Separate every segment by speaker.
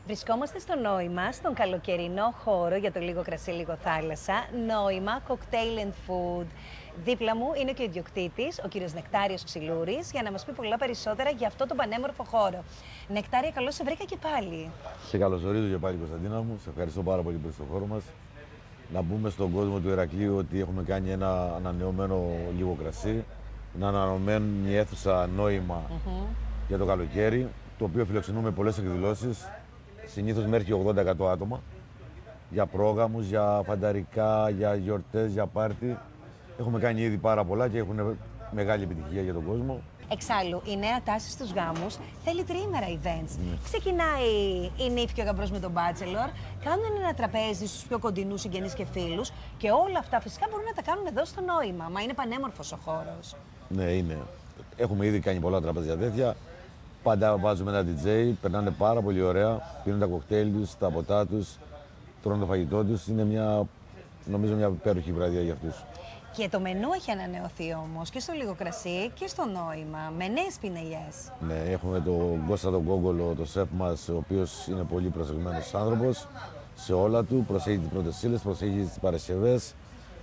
Speaker 1: Βρισκόμαστε στο Νόημα, στον καλοκαιρινό χώρο για το λίγο κρασί, λίγο θάλασσα. Νόημα, cocktail and food. Δίπλα μου είναι και ο ιδιοκτήτης, ο κύριος Νεκτάριος Ξυλούρης, για να μας πει πολλά περισσότερα για αυτό το πανέμορφο χώρο. Νεκτάρια, καλώς σε βρήκα και πάλι.
Speaker 2: Σε καλωσορίζω και πάλι, Κωνσταντίνα μου. Σε ευχαριστώ πάρα πολύ που είσαι στο χώρο μας. Να πούμε στον κόσμο του Ηρακλείου ότι έχουμε κάνει ένα ανανεωμένο λίγο κρασί. Ένα ανανεωμένη αίθουσα Νόημα για το καλοκαίρι, το οποίο φιλοξενούμε πολλές εκδηλώσεις. Συνήθως μέχρι 80-100 άτομα. Για πρόγραμμους, για φανταρικά, για γιορτές, για πάρτι. Έχουμε κάνει ήδη πάρα πολλά και έχουν μεγάλη επιτυχία για τον κόσμο.
Speaker 1: Εξάλλου, η νέα τάση στους γάμους θέλει τριήμερα events. Ξεκινάει η νύφη και ο γαμπρός με τον bachelor, κάνουν ένα τραπέζι στους πιο κοντινούς συγγενείς και φίλους και όλα αυτά φυσικά μπορούν να τα κάνουν εδώ στο Νόημα. Μα είναι πανέμορφος ο χώρος.
Speaker 2: Ναι, είναι. Έχουμε ήδη κάνει πολλά τραπέζια τέτοια. Πάντα βάζουμε ένα DJ, περνάνε πάρα πολύ ωραία. Πίνουν τα κοκτέιλ τους, τα ποτά τους, τρώνε το φαγητό τους. Είναι νομίζω μια υπέροχη βραδιά για αυτούς.
Speaker 1: Και το μενού έχει ανανεωθεί όμως και στο λίγο κρασί και στο Νόημα, με νέες πινελιές.
Speaker 2: Ναι, έχουμε τον Κώστα τον Κόγκολο, το σεφ μας, ο οποίος είναι πολύ προσεγμένος άνθρωπος σε όλα του. Προσέχει τις πρώτες ύλες, προσέχει τις παρασκευές.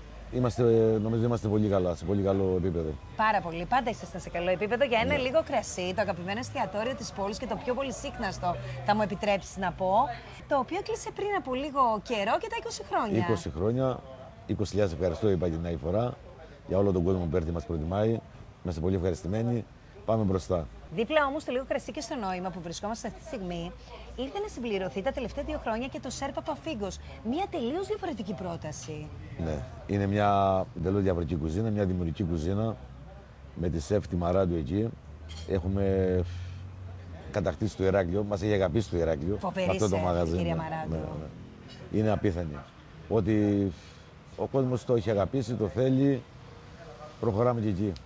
Speaker 2: Νομίζω είμαστε πολύ καλά, σε πολύ καλό επίπεδο.
Speaker 1: Πάρα πολύ. Πάντα ήσασταν σε καλό επίπεδο για ένα λίγο κρασί, το αγαπημένο εστιατόριο της πόλης και το πιο πολύ σύχναστο, θα μου επιτρέψεις να πω, το οποίο κλείσε πριν από λίγο καιρό και τα 20 χρόνια.
Speaker 2: 20 χρόνια. 20.000 ευχαριστώ, είπα την άλλη φορά, για όλο τον κόσμο που έρθει μας προτιμάει. Είμαστε πολύ ευχαριστημένοι. Πάμε μπροστά.
Speaker 1: Δίπλα όμως στο λίγο κρασί και στο Νόημα που βρισκόμαστε αυτή τη στιγμή, ήρθε να συμπληρωθεί τα τελευταία 2 χρόνια και το Σερ Παπαφίγκος. Μια τελείως διαφορετική πρόταση.
Speaker 2: Ναι, είναι μια τελείως διαφορετική κουζίνα, μια δημιουργική κουζίνα με τη σεφ τη Μαράντου εκεί. Έχουμε κατακτήσει το Ηράκλειο, μας έχει αγαπήσει το Ηράκλειο.
Speaker 1: Φοβερή
Speaker 2: αυτό το
Speaker 1: σεφ,
Speaker 2: μαγαζί.
Speaker 1: κυρία
Speaker 2: Ναι,
Speaker 1: Μαράντου.
Speaker 2: ναι. Είναι απίθανη. Ότι ο κόσμος το έχει αγαπήσει, το θέλει, προχωράμε και εκεί.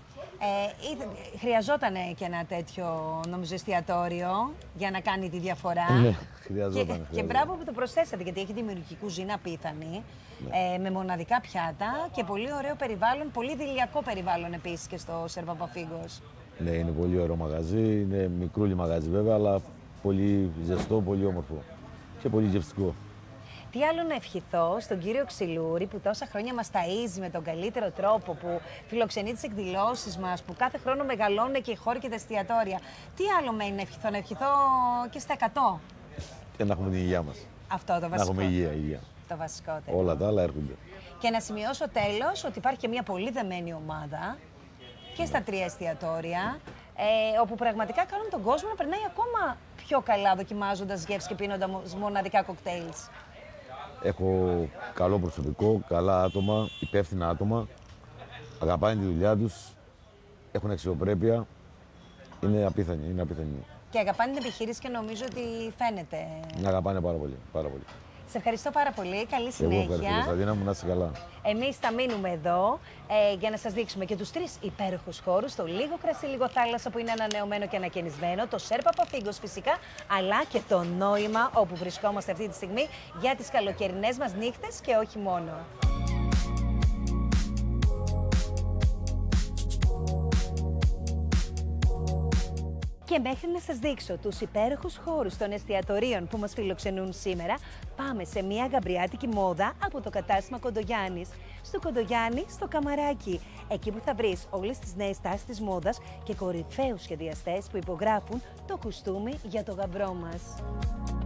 Speaker 1: Χρειαζόταν και ένα τέτοιο νομίζω εστιατόριο για να κάνει τη διαφορά.
Speaker 2: Ναι, χρειαζόταν.
Speaker 1: Και μπράβο που το προσθέσατε, γιατί έχει δημιουργική κουζίνα απίθανη, με μοναδικά πιάτα και πολύ ωραίο περιβάλλον, πολύ δειλιακό περιβάλλον επίσης και στο Σερ Παπαφίγκος.
Speaker 2: Ναι, είναι πολύ ωραίο μαγαζί, είναι μικρούλι μαγαζί βέβαια, αλλά πολύ ζεστό, πολύ όμορφο και πολύ γευστικό.
Speaker 1: Τι άλλο να ευχηθώ στον κύριο Ξυλούρη που τόσα χρόνια μας ταΐζει με τον καλύτερο τρόπο, που φιλοξενεί τις εκδηλώσεις μας, που κάθε χρόνο μεγαλώνουν και οι χώροι και τα εστιατόρια. Τι άλλο μένει να ευχηθώ και στα 100.
Speaker 2: Και να έχουμε την υγεία μας.
Speaker 1: Αυτό το βασικό.
Speaker 2: Να έχουμε υγεία.
Speaker 1: Το βασικότερο.
Speaker 2: Όλα τα άλλα έρχονται.
Speaker 1: Και να σημειώσω τέλος ότι υπάρχει και μια πολύ δεμένη ομάδα και στα 3 εστιατόρια, όπου πραγματικά κάνουν τον κόσμο να περνάει ακόμα πιο καλά δοκιμάζοντας γεύσεις και πίνοντας μοναδικά κοκτέιλς.
Speaker 2: Έχω καλό προσωπικό, καλά άτομα, υπεύθυνα άτομα. Αγαπάνε τη δουλειά τους, έχουν αξιοπρέπεια. Είναι απίθανοι,
Speaker 1: Και αγαπάνε την επιχείρηση και νομίζω ότι φαίνεται.
Speaker 2: Με αγαπάνε πάρα πολύ, πάρα πολύ.
Speaker 1: Σε ευχαριστώ πάρα πολύ. Καλή συνέχεια.
Speaker 2: Εγώ ευχαριστώ, Κωνσταντίνα μου, να είσαι καλά.
Speaker 1: Εμείς θα μείνουμε εδώ για να σας δείξουμε και τους 3 υπέροχους χώρους, το λίγο κρασί, λίγο θάλασσα που είναι ανανεωμένο και ανακαινισμένο, το Σερ Παπαφίγκος φυσικά, αλλά και το Νόημα όπου βρισκόμαστε αυτή τη στιγμή για τις καλοκαιρινές μας νύχτες και όχι μόνο. Και μέχρι να σας δείξω τους υπέροχους χώρους των εστιατορίων που μας φιλοξενούν σήμερα, πάμε σε μια γαμπριάτικη μόδα από το κατάστημα Κοντογιάννης. Στο Κοντογιάννη, στο Καμαράκι. Εκεί που θα βρεις όλες τις νέες τάσεις της μόδας και κορυφαίους σχεδιαστές που υπογράφουν το κουστούμι για το γαμπρό μας.